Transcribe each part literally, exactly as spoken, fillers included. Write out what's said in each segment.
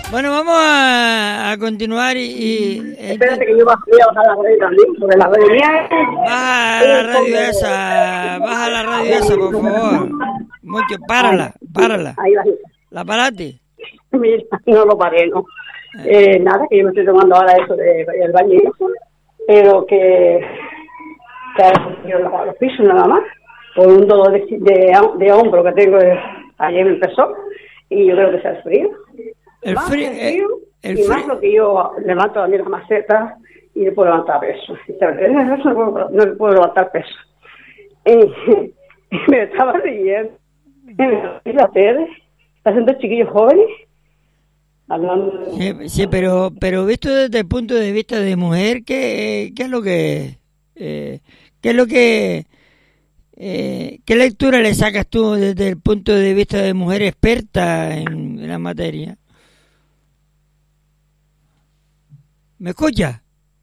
Bueno, vamos a, a continuar y... y Espérate que yo voy a bajar la radio también, porque la radio mía... Baja la radio esa, baja la radio esa, por favor. Mucho, párala, párala. Ahí va. ¿La paraste? Mira, no lo paré, ¿no? Eh, nada, que yo me estoy tomando ahora eso de, del baño y eso, pero que... que yo lavaba los pisos nada más, por un dolor de, de, de hombro que tengo, ayer me empezó, y yo creo que sea el frío. El más frío, el frío el y frío. más lo que yo levanto también las macetas y no puedo levantar peso. En eso no puedo, no puedo levantar peso. Y, y me estaba riendo. Y la tele, haciendo chiquillos jóvenes, hablando. Sí, sí, pero pero visto desde el punto de vista de mujer, ¿qué, qué es lo que... Eh, qué es lo que... Eh, ¿Qué lectura le sacas tú desde el punto de vista de mujer experta en, en la materia? ¿Me escucha?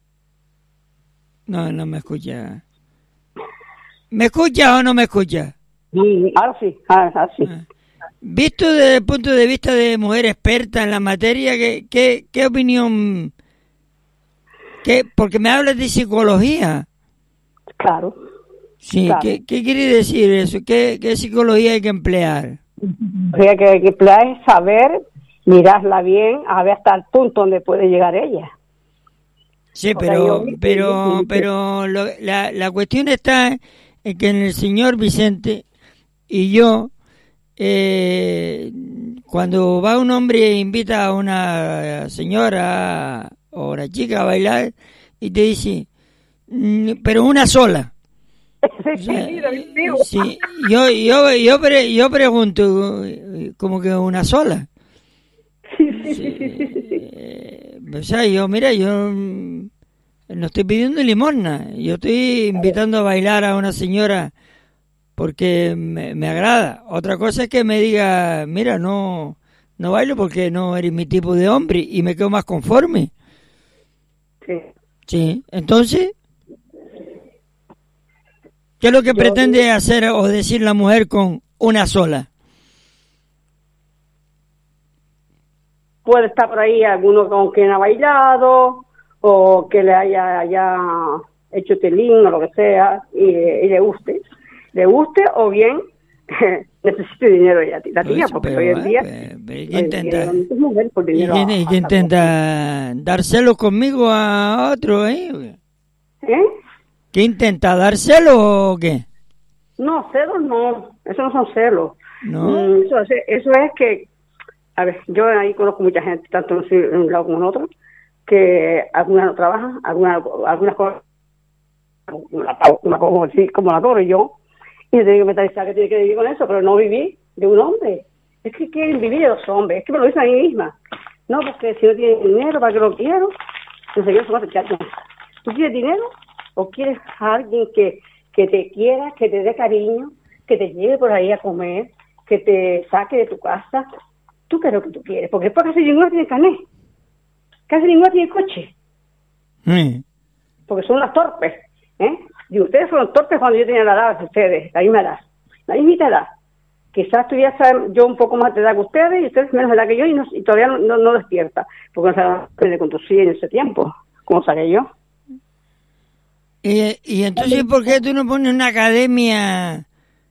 No, no me escucha. ¿Me escucha o no me escucha? Ahora sí, ahora sí. Ah. Visto desde el punto de vista de mujer experta en la materia, ¿qué, qué, qué opinión? ¿Qué? Porque me hablas de psicología. Claro. Sí, claro. ¿qué, qué quiere decir eso? ¿Qué, qué psicología hay que emplear? Lo que hay que emplear es saber, mirarla bien, a ver hasta el punto donde puede llegar ella. Sí, O sea, pero yo- pero pero lo- la, la cuestión está en que en el señor Vicente y yo, eh, cuando va un hombre e invita a una señora o una chica a bailar y te dice, "Mm, pero una sola". O sea, sí, yo yo yo pre- yo pregunto, como que una sola. Sí, eh, o sea, yo, mira, yo mm, no estoy pidiendo limosna, yo estoy invitando a bailar a una señora porque me, me agrada. Otra cosa es que me diga, mira, no no bailo porque no eres mi tipo de hombre y me quedo más conforme. Sí. Sí, entonces, ¿qué es lo que Yo- pretende hacer o decir la mujer con una sola? Puede estar por ahí alguno con quien ha bailado o que le haya, haya hecho telín o lo que sea y, y le guste. Le guste o bien necesite dinero ella, la tía, Pues, porque pero, hoy en eh, día pues, pero, ¿y qué hoy en intenta? día es mujer por ¿Y dinero. qué, a- y qué a- intenta dar celos conmigo a otro, eh? ¿Eh? ¿Qué intenta dar celos o qué? No, celos no, eso no son celos. ¿No? Mm, eso, es- eso es que, a ver, yo ahí conozco mucha gente, tanto en un lado como en otro, que algunas no trabajan, algunas, algunas cosas, como la, como, como, así, como la cobro yo, y yo tengo que mentalizar que tiene que vivir con eso, pero no vivir de un hombre. Es que quieren vivir de los hombres, es que me lo dicen a mí misma. No, porque si no tienen dinero, ¿para qué lo quiero? Entonces yo soy muchacha. ¿Tú quieres dinero o quieres a alguien que, que te quiera, que te dé cariño, que te lleve por ahí a comer, que te saque de tu casa? ¿Tú qué es lo que tú quieres? Porque después casi ninguno tiene carnet, casi ninguno tiene coche, Sí. porque son las torpes, ¿eh? Y ustedes fueron torpes cuando yo tenía la edad de ustedes, la misma edad, la misma edad. Quizás tuviera yo un poco más de edad que ustedes y ustedes menos de edad que yo y, no, y todavía no, no, no despierta, porque no saben de conducir en ese tiempo, como saqué yo. Y, y entonces, ¿por qué tú no pones una academia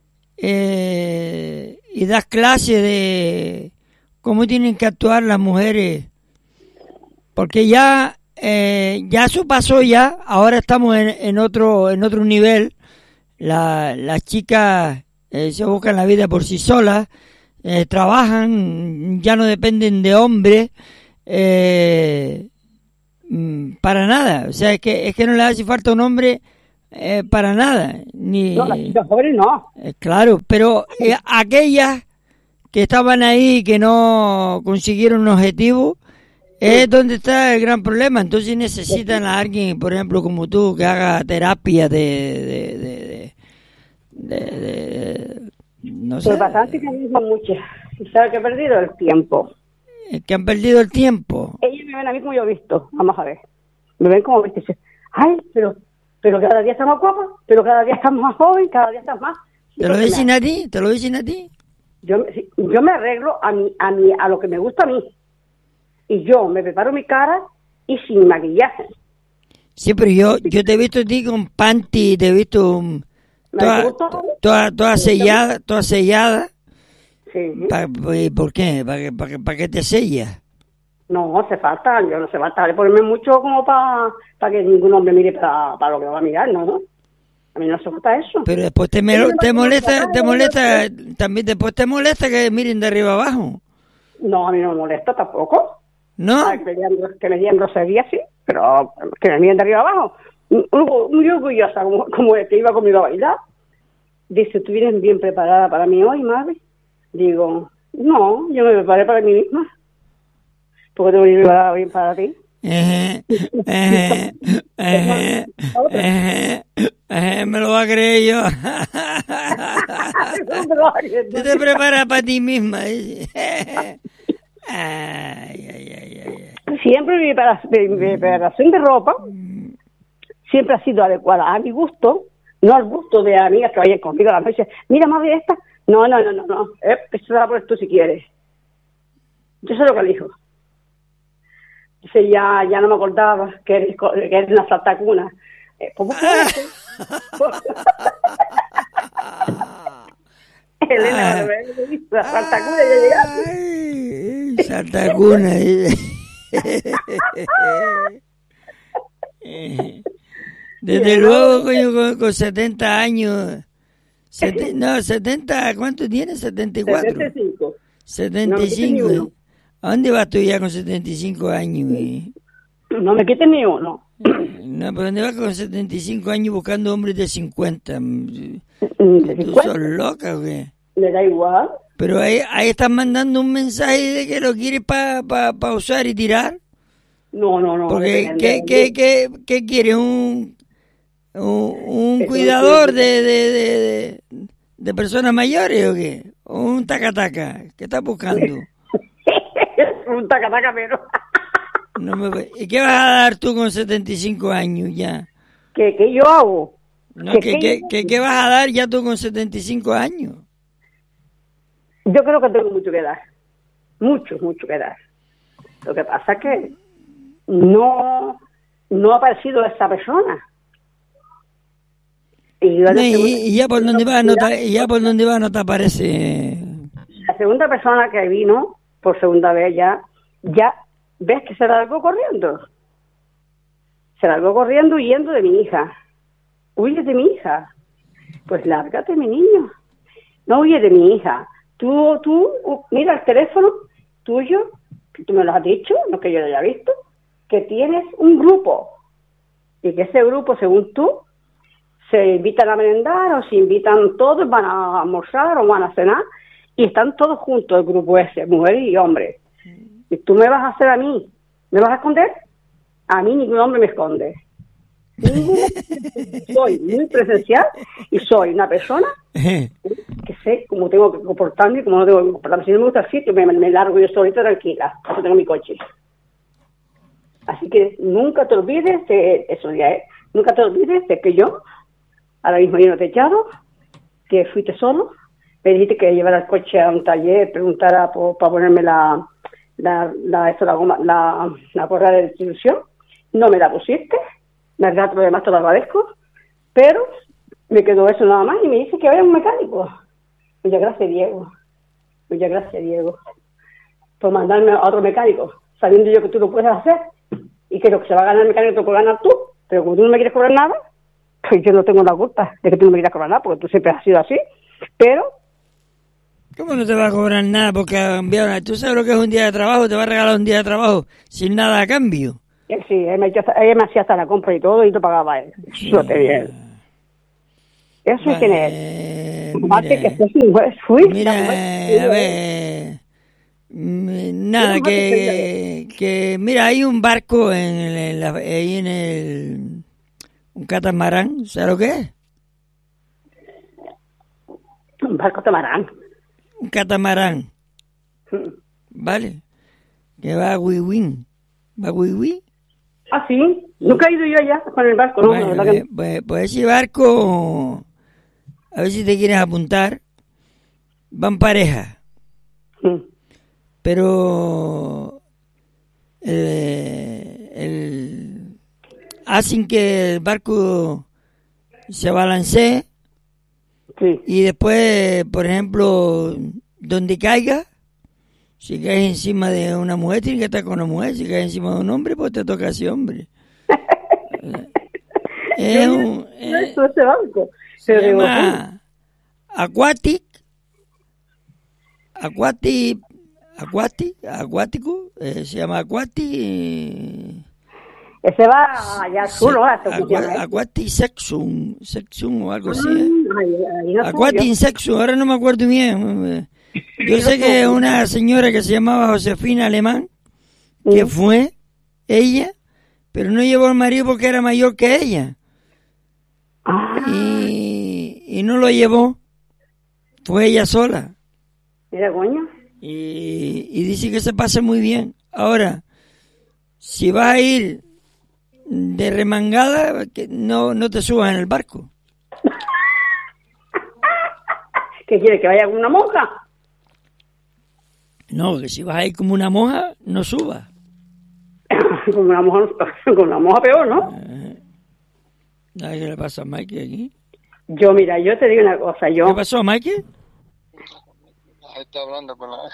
eh, y das clases de cómo tienen que actuar las mujeres? Porque ya eh, ya eso pasó ya, ahora estamos en, en otro en otro nivel. La, las chicas eh, se buscan la vida por sí solas, eh, trabajan, ya no dependen de hombres. Eh, Mm, para nada, o sea, es que es que no le hace falta un hombre eh, para nada, ni No, las chicas jóvenes no. eh, claro, pero eh, aquellas que estaban ahí y que no consiguieron un objetivo es donde está el gran problema. Entonces necesitan a alguien, por ejemplo, como tú, que haga terapia de de de, de, de, de- no sé, Pero bastante que me dicen muchas. ¿Y sabe que he perdido? El tiempo. eh, que han perdido el tiempo. Ellos me ven a mí como yo he visto. Vamos a ver. Me ven como viste. Ay, pero pero cada día está más guapa, pero cada día está más joven, cada día está más. ¿Te lo dicen a ti? ¿Te lo dicen a ti? Yo, yo me arreglo a mí, a mí, a lo que me gusta a mí. y yo me preparo mi cara y sin maquillaje. Sí, pero yo, yo te he visto a ti con panty, te he visto um, toda, toda, toda sellada, toda sellada. Sí. Pa, ¿Por qué? ¿Para qué, para, para qué te sellas? No, hace falta, yo no hace falta ponerme mucho como para para que ningún hombre mire para, para lo que va a mirar, ¿no? A mí no hace falta eso. Pero después te, me, te molesta, te molesta, también después te molesta que miren de arriba abajo. No, a mí no me molesta tampoco. ¿No? Ay, que, me digan, que me digan grosería, sí, pero que me miren de arriba abajo. Muy orgullosa, como, como el que iba conmigo a bailar. Dice, ¿tú vienes bien preparada para mí hoy, madre? Digo, no, yo me preparé para mí misma. Porque tengo que ir preparada bien para ti. Eh, eh, eh, eh, eh, me lo va a creer yo. Tú te preparas para ti misma. Ay, ay, ay, ay. Siempre mi preparación, mi preparación de ropa siempre ha sido adecuada a mi gusto, no al gusto de amigas que vayan conmigo a la noche. Mira, madre, esta. No, no, no, no, no. Eh, esto la pones tú si quieres. Yo sé lo que elijo. Dice, ya, ya no me acordaba que eres, que eres una saltacuna. Eh, ¿Cómo fue? Elena, ah, la saltacuna ya llegaste. Saltacuna. Desde sí, luego, coño, con, con setenta años. Sete, no, setenta, ¿cuánto tienes? setenta y cuatro. setenta y cinco. setenta y cinco. No, ¿a dónde vas tú ya con setenta y cinco años? Eh? No me quites ni uno. No, pero ¿dónde vas con setenta y cinco años buscando hombres de cincuenta? ¿Tú sos loca o qué? Le da igual. Pero ahí, ahí estás mandando un mensaje de que lo quieres para pa, pa usar y tirar. No, no, no. Porque, ¿qué, qué, qué, qué quieres? ¿Un, un, un cuidador de, de, de, de personas mayores o qué? ¿O un taca-taca? ¿Qué estás buscando? Un taca-taca, pero... No me... ¿Y qué vas a dar tú con setenta y cinco años ya? ¿Qué, qué yo hago? No, ¿qué, ¿qué, qué, qué, ¿qué vas a dar ya tú con setenta y cinco años? Yo creo que tengo mucho que dar. Mucho, mucho que dar. Lo que pasa es que no, no ha aparecido esa persona. Y, no, y, y ya por donde va no te, ya por donde va no te aparece. La segunda persona que vino por segunda vez ya, ya ves que se largó corriendo. Se largó corriendo huyendo de mi hija. Huye de mi hija. Pues lárgate, mi niño. No huye de mi hija. Tú, tú, mira el teléfono tuyo, que tú me lo has dicho, no que yo lo haya visto, que tienes un grupo. Y que ese grupo, según tú, se invitan a merendar o se invitan todos, van a almorzar o van a cenar y están todos juntos el grupo ese, mujeres y hombres. Y tú me vas a hacer a mí, ¿me vas a esconder? A mí ningún hombre me esconde. Soy muy presencial y soy una persona que sé cómo tengo que comportarme y cómo no tengo que comportarme. Si no me gusta el sitio, me, me largo yo solita tranquila, porque tengo mi coche. Así que nunca te olvides de eso ya, ¿eh? Nunca te olvides de que yo ahora mismo yo no te he echado, que fuiste solo, me dijiste que llevara el coche a un taller, preguntara por, para ponerme la la la, esto, la, goma, la, la porra de distribución, no me la pusiste, me verdad, lo demás te lo agradezco, pero me quedó eso nada más y me dice que vaya un mecánico. Muchas gracias, Diego. Muchas gracias, Diego, por mandarme a otro mecánico, sabiendo yo que tú lo puedes hacer y que lo que se va a ganar el mecánico te lo puedes ganar tú, pero como tú no me quieres cobrar nada, pues yo no tengo la culpa de que tú no me quieras cobrar nada, porque tú siempre has sido así, pero... ¿Cómo no te va a cobrar nada? Porque ha cambiado. ¿Tú sabes lo que es un día de trabajo? Te va a regalar un día de trabajo sin nada a cambio. Sí, él me, ella me hacía hasta la compra y todo y lo pagaba él. Sí. Eso te bien. Eso vale, es tener. Aparte que fui, fui mira, mujer, a ver... Nada, que, que... Mira, hay un barco en, en la, ahí en el... Un catamarán, ¿sabes lo que es? Un barco catamarán. Un catamarán. Hmm. ¿Vale? Que va a Huihuín. ¿Va a Huihuín? Ah, sí. Nunca he ido yo allá con el barco, ¿no? Bueno, no pues, pues, pues ese barco, a ver si te quieres apuntar, van pareja. Hmm. Pero hacen que el barco se balancee. Sí. Y después, por ejemplo, donde caiga, si caes encima de una mujer, tienes que estar con una mujer. Si caes encima de un hombre, pues te toca así, hombre. Es un, eh, Eso, ese banco. se Pero digo, llama Aquatic, Aquatic, Aquatic, Acuático, eh, se llama Aquatic, eh, ese va allá al sur, ¿no? Aqua- Aquatic Sexum, Sexum o algo así. ¿eh? Ahí, ahí no Aquatic Sexum, ahora no me acuerdo bien. Yo sé que una señora que se llamaba Josefina Alemán, que Mm. fue ella, pero no llevó al marido porque era mayor que ella. Ah, Y, y no lo llevó, fue ella sola. mira, coño. Y, y dice que se pasa muy bien. Ahora, si vas a ir de remangada, que no, no te subas en el barco. ¿Qué quiere? ¿Que vaya con una monja? No, que si vas a ir como una monja, no subas. Con una monja, con una monja peor, ¿no? ¿Qué le pasa a Mike aquí? Yo, mira, yo te digo una cosa, yo... ¿Qué pasó, Mike? Ahí está hablando con la...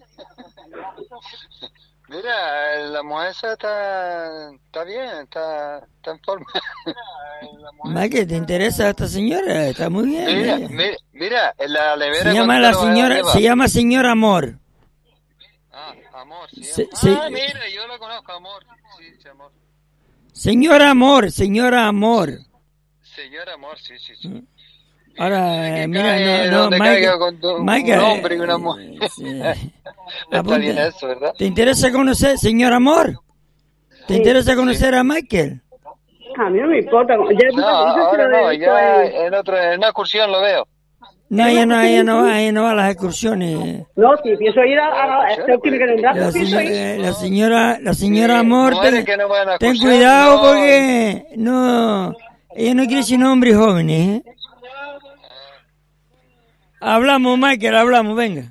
Mira, la mujer esa está, está bien, está, está en forma. Mike, ¿te interesa esta señora? Está muy bien. Mira, ella. mira, mira, en la nevera... Se llama la señora, se llama señora Amor. Ah, Amor, sí. Se- Ah, se- mira, yo la conozco, Amor. Sí, sí, Amor. Señora Amor, señora Amor. Señora Amor, sí, sí, sí. Ahora, Que eh, mira, cae no, no, donde Mike, caiga con tu- Mike, un hombre y una eh, mujer. sí. Está Apunta. bien eso, ¿verdad? ¿Te interesa conocer, señor Amor? ¿Te Sí. interesa conocer a Michael? A mí no me importa. Ya, No, yo ahora se lo no, he visto ya ahí. en, otro, en una excursión lo veo. No, ella no, ella no va, ella no va a las excursiones. No, sí, pienso ir a, a, a este último que vendrá, La, pienso ir. señora, la señora, la señora Sí, Amor, mujeres ten, que no van a ten excursión, cuidado no. porque no, ella no quiere sino hombres jóvenes, ¿eh? Hablamos, Michael, hablamos, venga.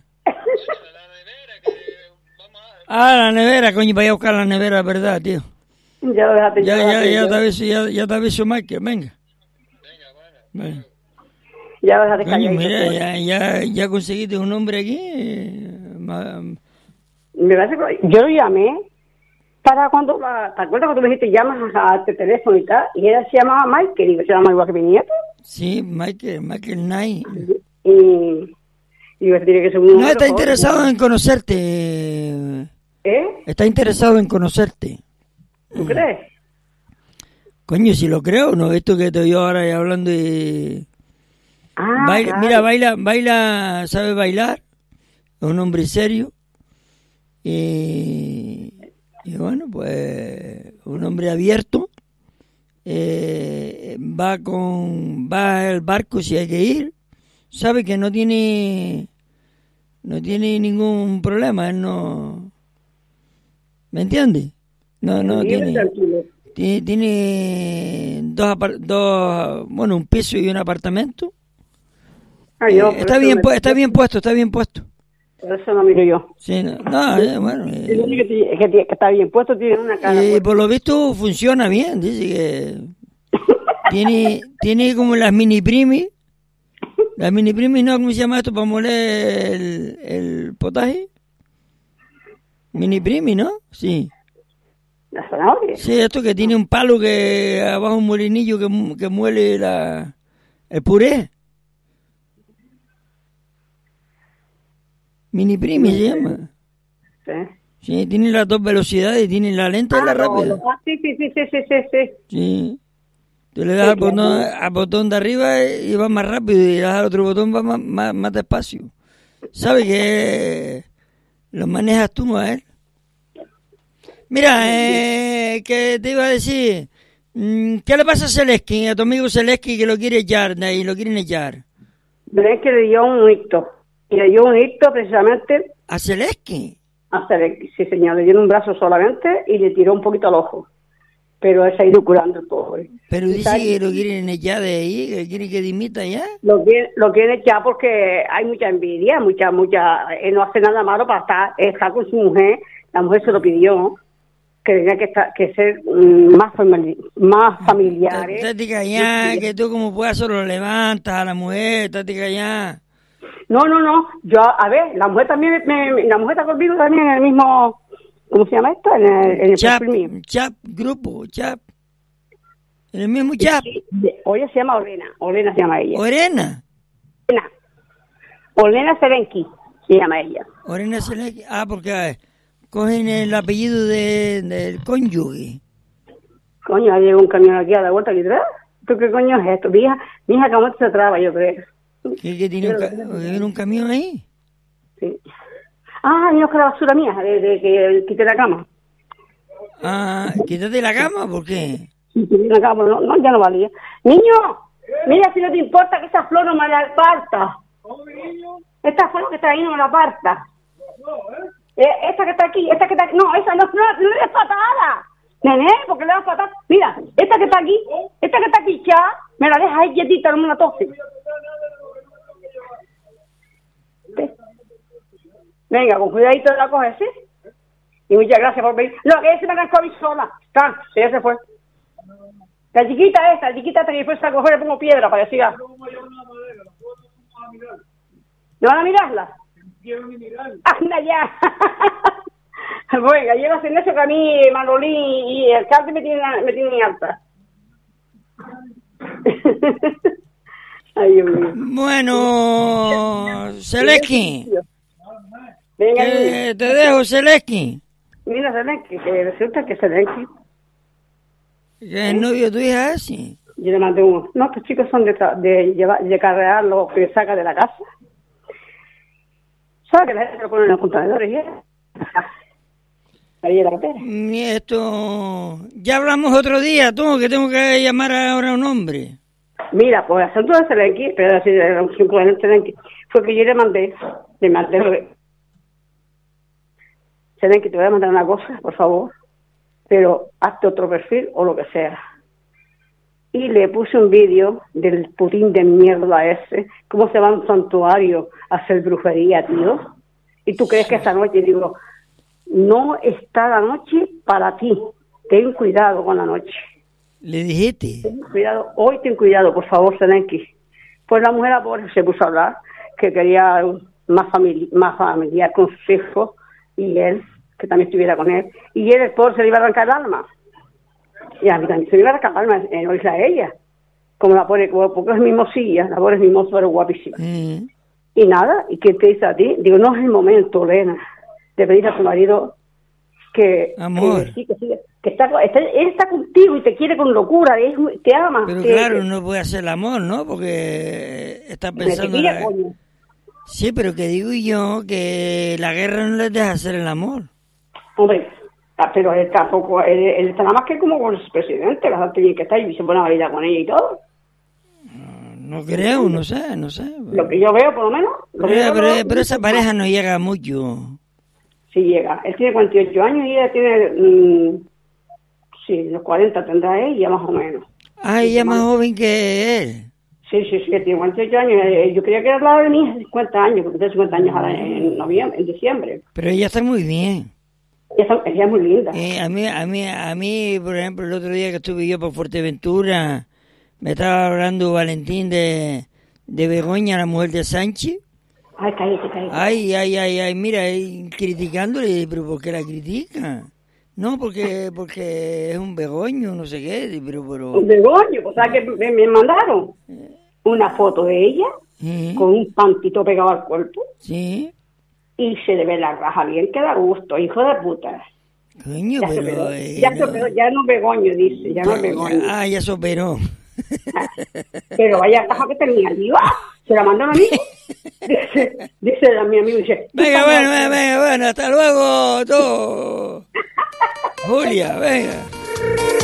Ah, la nevera, coño, vaya a buscar la nevera, verdad, tío. Ya lo dejaste. Ya, lo ya, dejaste, ya yo. te aviso, ya, ya te aviso, Michael, venga. Venga. Ya lo dejaste Coño, calladito, mira, pues. ya, ya, ya conseguiste un hombre aquí. eh, ma- Me parece que yo lo llamé para cuando, ¿te acuerdas cuando me dijiste llamas a este teléfono y tal? Y él se llamaba Michael, y se llama igual que mi nieto. Sí, Michael, Michael Knight. Y, y yo tiene que ser un No número, está por interesado favor. en conocerte. ¿Eh? Está interesado en conocerte. ¿Tú crees? Coño, si lo creo, ¿no? Esto que estoy yo ahora hablando de... Ah, Baila- claro. Mira, baila, baila, sabe bailar. Es un hombre serio. Y, y bueno, pues un hombre abierto. Eh, va con va al barco si hay que ir. Sabe que no tiene no tiene ningún problema. Él no... ¿Me entiendes? No, no Libre, tiene... tranquilo. Tiene, tiene dos, apar- dos, bueno, un piso y un apartamento. Ah, yo, Eh, por está eso bien, me- pu- está bien puesto, está bien puesto. Por eso no miro yo. Sí, no, no, eh, bueno, Es eh, lo único que, tiene- que, tiene- que está bien puesto, tiene una cara. y pues. por lo visto funciona bien, dice que tiene, tiene como las mini primis, las mini primis, ¿no? ¿Cómo se llama esto para moler el, el potaje? Mini primis, ¿no? Sí. La zanahoria. Sí, esto que tiene un palo que abajo un molinillo que, mu- que muele la, el puré. Mini primi se llama. Sí. Sí, tiene las dos velocidades, tiene la lenta y la Ah, no, rápida. no. Ah, sí, sí, sí, sí, sí, sí, sí. Sí. Tú le das al botón, al botón de arriba y va más rápido y le das al otro botón va más, más, más despacio. ¿Sabes que lo manejas tú a él? Mira, eh, que te iba a decir, mm, ¿qué le pasa a Zelensky, a tu amigo Zelensky que lo quiere echar de ahí, lo quieren echar? Ven que le dio un hito. Y le dio un hito precisamente ¿A Zelensky? a Zelensky. Sí, señor, le dio un brazo solamente y le tiró un poquito al ojo. Pero él se ha ido curando el pobre. Pero Y dice tal- que lo quieren echar de ahí, que quieren que dimita ya. Lo quieren, lo quieren echar porque hay mucha envidia, mucha, mucha... Él no hace nada malo para estar, estar con su mujer. La mujer se lo pidió. que tenía que estar, que ser mm, más, famili más familiares. Estate callada, que tú como puedas solo levantas a la mujer, estate callada. No, no, no, yo, a ver, la mujer también, me, me, la mujer está conmigo también en el mismo, ¿cómo se llama esto? En el, en el Chap, perfil mío. Chap, grupo, Chap. En el mismo Chap. Sí, oye, se llama Olena, Olena se llama ella. Orena. Olena, Olena Serenki se llama ella. Orena Serenki, ah, porque a ver, cogen el apellido de, del cónyuge. Coño, ha llegado un camión aquí a la vuelta aquí atrás. ¿Tú qué coño es esto? Mi hija, mi hija acabó se traba, yo creo. ¿Qué, qué tiene un, ca ¿tiene un camión ahí? Sí. Ah, mira que la basura mía, de, de que quité la cama. Ah, quítate la cama, ¿por qué? Sí, quité la cama, no, no, ya no valía. Niño, mira si no te importa que esa flor no me la aparta. Esta flor que está ahí no me la aparta. Eh, esta que está aquí, esta que está aquí, no, esa no, no, no le das patada. Nene, ¿por qué le das patada? Mira, esta que está aquí, esta que está aquí ya, me la dejas ahí quietita, no me la tose. Venga, con cuidadito la coges, ¿sí? Y muchas gracias por venir. No, que ella se me arrancó a mí sola. Está, sí, ella se fue. La chiquita esta, la chiquita esta que después a coger le pongo piedra para que siga. ¿No van a mirarla? Anda ya. Venga, llevas en eso que a mí, Manolín y el alcalde me tienen, me tienen alta. Ay, Dios mío. Bueno, Seleski. Venga, eh, te dejo, Seleski. Mira, Seleski, que resulta que Seleski. ¿Que el novio de tu hija es así? Yo le mandé uno. No, estos chicos son de, de, llevar, de carrear lo que saca de la casa. ¿Sabes que la gente lo pone en los contenedores y eso? Ahí en la cartera. Y esto... Ya hablamos otro día, tú, que tengo que llamar ahora a un hombre. Mira, pues el asunto de Selenki, pero así de de Selenki, fue que yo le mandé, le mandé lo que... Selenki, te voy a mandar una cosa, por favor, pero hazte otro perfil o lo que sea. Y le puse un vídeo del putín de mierda ese, cómo se va a un santuario a hacer brujería, tío. Y tú crees que esta noche, digo, no está la noche para ti, ten cuidado con la noche. ¿Le dijiste? Ten cuidado, hoy ten cuidado, por favor, Selenki. Pues la mujer pobre se puso a hablar, que quería más, famili más familiar con sus hijos, y él, que también estuviera con él, y él, el pobre, se le iba a arrancar el alma. Y a mí también se le iba a arrancar el alma, eh, no es a ella. Como la pobre, porque es mimosilla, la pobre es mimosa, pero guapísima. Mm. Y nada, ¿y qué te dice a ti? Digo, no es el momento, Elena, de pedir a tu marido que... Amor. Que, sí, que, sí, que está, está, él está contigo y te quiere con locura, es, te ama. Pero te, claro, te, no puede hacer el amor, ¿no? Porque está pensando... Pilla, la... coño. Sí, pero que digo yo que la guerra no les deja hacer el amor. Hombre, pero él tampoco, él, él está nada más que como con el presidente, la gente tiene que estar y se pone a bailar con ella y todo. No, no creo, no sé, no sé. Lo que yo veo, por lo menos. Lo Pero, que pero, veo, pero esa pareja no llega mucho. Sí llega. Él tiene cuarenta y ocho años y ella tiene... Mmm, sí, los cuarenta tendrá ella más o menos. Ah, ella es más joven que él. Sí, sí, sí, tiene cuarenta y ocho años. Yo creía que era la de mi hija, cincuenta años, porque tiene cincuenta años ahora en noviembre, en diciembre. Pero ella está muy bien. Ella, ella es muy linda. Eh, a mí, a mí, a mí, por ejemplo, el otro día que estuve yo por Fuerteventura, me estaba hablando Valentín de, de Begoña, la mujer de Sánchez. Ay, cállate, cállate. Ay, ay, ay, ay, mira, y criticándole, pero ¿por qué la critica? No, porque porque es un begoño, no sé qué, pero... pero... Un begoño, pues ¿sabes que me, me mandaron? Una foto de ella, ¿sí? Con un pantito pegado al cuerpo. Sí. Y se le ve la raja bien, que da gusto, hijo de puta. Coño, ya pero... Se operó, eh, ya no. se operó, ya no begoño, dice, ya no es begoño. Ah, ya se operó. Pero vaya caja que tenía, digo, ¡ah! Se la mandaron a mí. Dice, dice a mi amigo, dice... Venga, bueno, venga, venga, bueno, hasta luego, todo. Julia, venga.